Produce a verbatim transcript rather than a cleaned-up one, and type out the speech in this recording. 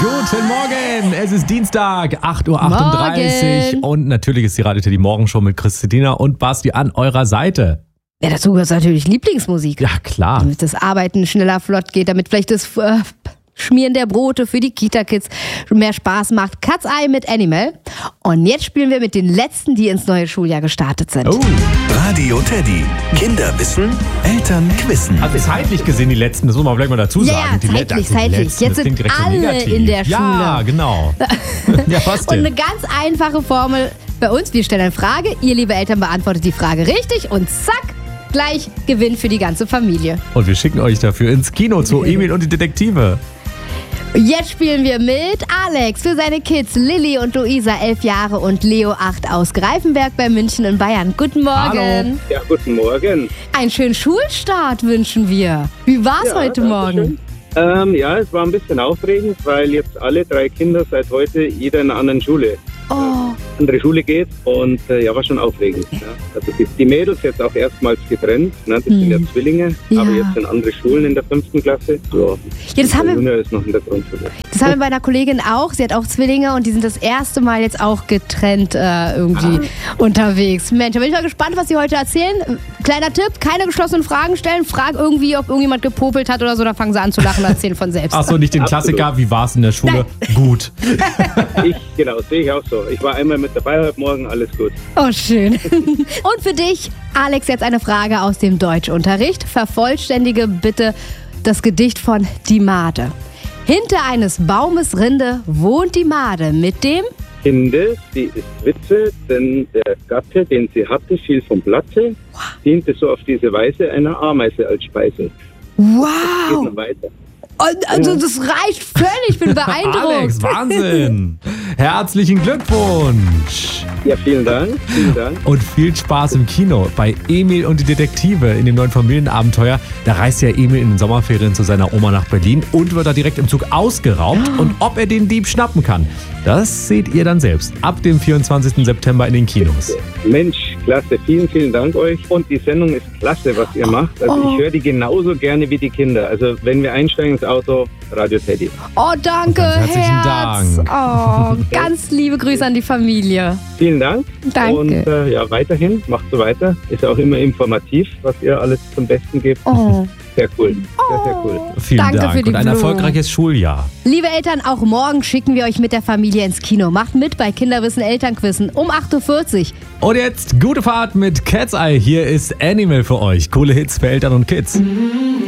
Guten Morgen, es ist Dienstag, acht Uhr achtunddreißig und natürlich ist die Radio Teddy Morgenshow mit Christina und Basti an eurer Seite. Ja, dazu gehört natürlich Lieblingsmusik. Ja, klar. Damit das Arbeiten schneller flott geht, damit vielleicht das äh, Schmieren der Brote für die Kita-Kids mehr Spaß macht. Cat's Eye mit Animal. Und jetzt spielen wir mit den Letzten, die ins neue Schuljahr gestartet sind. Oh. Radio Teddy. Kinder wissen, Eltern quissen. Also zeitlich gesehen die Letzten, das muss man vielleicht mal dazu Ja, sagen. ja, die zeitlich, Letzten, zeitlich. Letzten, Jetzt das klingt sind direkt so alle negativ. in der Ja, Schule. genau. Ja, was Und denn? eine ganz einfache Formel bei uns. Wir stellen eine Frage, ihr liebe Eltern beantwortet die Frage richtig und zack, gleich Gewinn für die ganze Familie. Und wir schicken euch dafür ins Kino zu Emil und die Detektive. Jetzt spielen wir mit Alex für seine Kids Lilly und Luisa, elf Jahre und Leo, acht aus Greifenberg bei München in Bayern. Guten Morgen. Hallo. Ja, guten Morgen. Einen schönen Schulstart wünschen wir. Wie war's Ja, heute danke Morgen? schön. Ähm, ja, es war ein bisschen aufregend, weil jetzt alle drei Kinder seit heute jeder in einer anderen Schule, Oh, andere Schule geht und äh, ja, war schon aufregend. Ja. Also die, die Mädels jetzt auch erstmals getrennt, ne? Das sind ja Zwillinge, Ja. aber jetzt in andere Schulen in der fünften Klasse. Ja, Ja, das haben der wir- Junior ist noch in der Grundschule. das haben wir bei einer Kollegin auch. Sie hat auch Zwillinge und die sind das erste Mal jetzt auch getrennt äh, irgendwie unterwegs. Mensch, da bin ich mal gespannt, was sie heute erzählen. Kleiner Tipp, keine geschlossenen Fragen stellen. Frag irgendwie, ob irgendjemand gepopelt hat oder so, dann fangen sie an zu lachen und erzählen von selbst. Achso, nicht den Absolut. Klassiker, wie war es in der Schule? Gut. Ich, genau, sehe ich auch so. Ich war einmal mit dabei heute Morgen, alles gut. Oh, schön. Und für dich, Alex, jetzt eine Frage aus dem Deutschunterricht. Vervollständige bitte das Gedicht von Die Made. Hinter eines Baumes Rinde wohnt die Made mit dem... Kinde, sie ist Witwe, denn der Gatte, den sie hatte, fiel vom Blatte, diente so auf diese Weise einer Ameise als Speise. Geht Wow! noch weiter. Und, also das reicht völlig, ich bin beeindruckt. Alex, Wahnsinn. Herzlichen Glückwunsch. Ja, vielen Dank, vielen Dank. Und viel Spaß im Kino bei Emil und die Detektive in dem neuen Familienabenteuer. Da reist ja Emil in den Sommerferien zu seiner Oma nach Berlin und wird da direkt im Zug ausgeraubt. Und ob er den Dieb schnappen kann, das seht ihr dann selbst ab dem vierundzwanzigsten September in den Kinos. Mensch, klasse, vielen, vielen Dank euch. Und die Sendung ist klasse, was ihr macht. Also Oh. ich höre die genauso gerne wie die Kinder. Also wenn wir einsteigen ins Auto, Radio Teddy. Oh, danke, Ganz herzlichen Herz. Dank. Oh, ganz liebe Grüße an die Familie. Vielen Dank. Danke. Und äh, ja, weiterhin, macht so weiter. Ist auch immer informativ, was ihr alles zum Besten gebt. Oh. Sehr cool, sehr, sehr cool. Vielen Danke Dank für die und ein Blumen. erfolgreiches Schuljahr. Liebe Eltern, auch morgen schicken wir euch mit der Familie ins Kino. Macht mit bei Kinderwissen Elternquissen um acht Uhr vierzig. Und jetzt gute Fahrt mit Cat's Eye. Hier ist Animal für euch. Coole Hits für Eltern und Kids.